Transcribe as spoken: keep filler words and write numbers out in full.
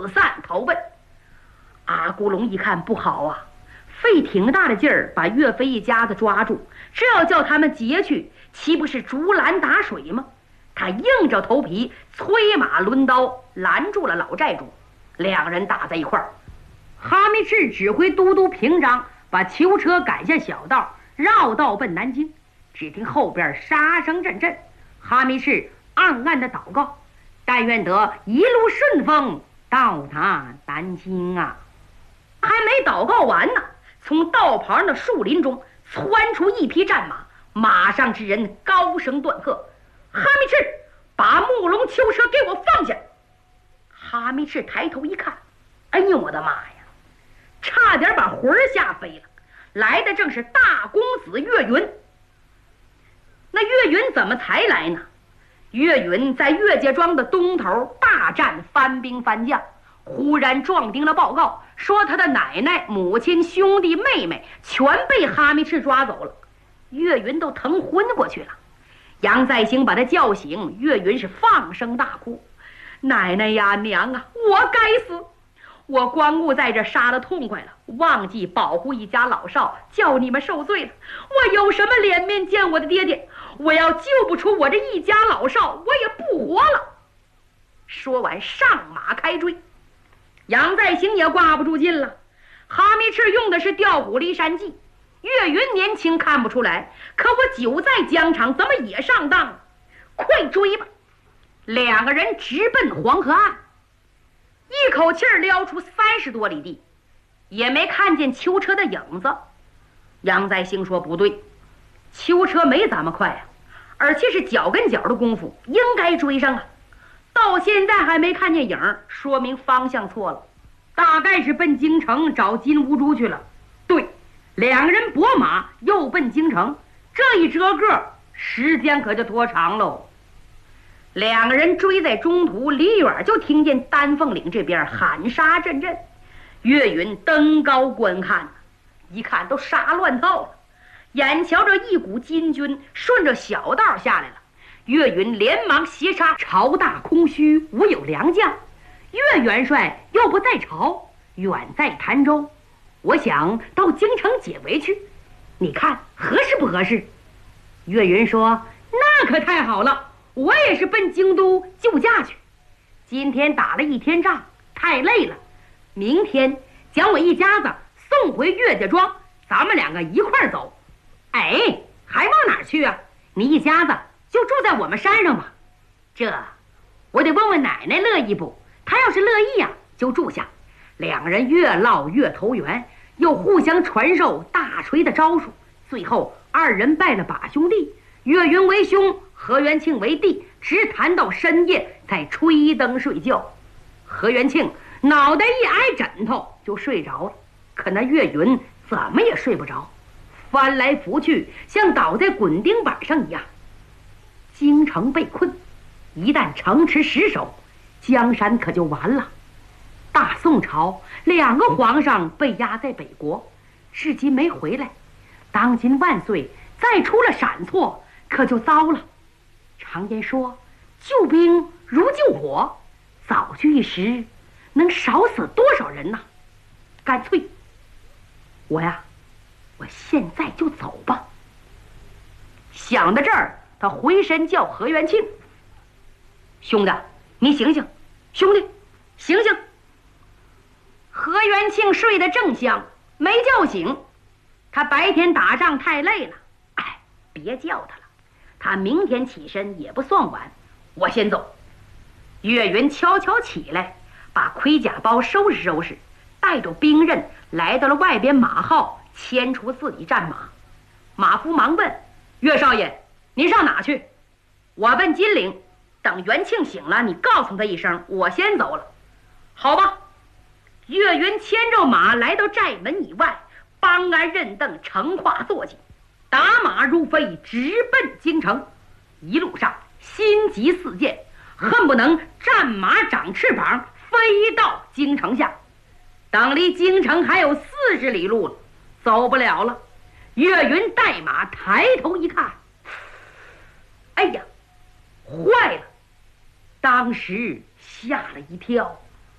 四散逃奔。阿古龙一看不好啊，费挺大的劲儿把岳飞一家子抓住，这要叫他们劫去，岂不是竹篮打水吗？他硬着头皮催马抡刀拦住了老寨主，两人打在一块儿。哈密赤指挥都督平章把囚车赶下小道，绕道奔南京。只听后边杀声阵阵，哈密赤暗暗的祷告，但愿得一路顺风到达南京啊！还没祷告完呢，从道旁的树林中窜出一匹战马，马上之人高声断喝：“哈密赤，把木龙囚车给我放下！”哈密赤抬头一看，哎呦我的妈呀，差点把魂儿吓飞了。来的正是大公子岳云。那岳云怎么才来呢？岳云在岳家庄的东头大战翻兵翻将，忽然壮丁了报告，说他的奶奶、母亲、兄弟、妹妹全被哈密赤抓走了。岳云都疼昏过去了。杨再兴把他叫醒，岳云是放声大哭：“奶奶呀，娘啊，我该死！我光顾在这杀得痛快了，忘记保护一家老少，叫你们受罪了。我有什么脸面见我的爹爹？我要救不出我这一家老少，我也不活了。”说完上马开追。杨再兴也挂不住劲了，哈密赤用的是调虎离山计，岳云年轻看不出来，可我久在疆场，怎么也上当？快追吧！两个人直奔黄河岸，一口气儿撩出三十多里地，也没看见囚车的影子。杨再兴说：“不对，囚车没咱们快啊，而且是脚跟脚的功夫，应该追上啊。到现在还没看见影儿，说明方向错了，大概是奔京城找金乌珠去了。”对，两个人拨马又奔京城，这一折个时间可就拖长喽。两个人追在中途，离远就听见丹凤岭这边喊杀阵阵。岳云登高观看，一看都杀乱套了，眼瞧着一股金军顺着小道下来了。岳云连忙斜插，朝大空虚，无有良将。岳元帅又不在朝，远在潭州，我想到京城解围去，你看合适不合适？岳云说：“那可太好了，我也是奔京都救驾去。今天打了一天仗，太累了，明天将我一家子送回岳家庄，咱们两个一块儿走。”“哎，还往哪儿去啊？你一家子就住在我们山上吧。”“这我得问问奶奶乐意不？她要是乐意呀、啊，就住下。”两个人越唠越投缘，又互相传授大锤的招数，最后二人拜了把兄弟，岳云为兄，何元庆为弟，直谈到深夜才吹灯睡觉。何元庆脑袋一挨枕头就睡着了，可那岳云怎么也睡不着，翻来覆去像倒在滚钉板上一样。京城被困，一旦城池失守，江山可就完了。大宋朝两个皇上被压在北国，至今没回来。当今万岁再出了闪错，可就糟了。常言说，救兵如救火，早去一时，能少死多少人呢？干脆，我呀，我现在就走吧。想到这儿，他回身叫何元庆：“兄弟，你醒醒！兄弟，醒醒！”何元庆睡得正香，没叫醒。他白天打仗太累了，哎，别叫他了，他明天起身也不算晚。我先走。岳云悄悄起来，把盔甲包收拾收拾，带着兵刃来到了外边马号，牵出自己战马。马夫忙问：“岳少爷，您上哪去？”“我奔金陵，等元庆醒了，你告诉他一声，我先走了。”“好吧。”岳云牵着马来到寨门以外，帮安认凳，乘化坐骑，打马如飞，直奔京城。一路上心急似箭，恨不能战马长翅膀飞到京城下。等离京城还有四十里路了，走不了了。岳云带马抬头一看，哎呀，坏了！当时吓了一跳。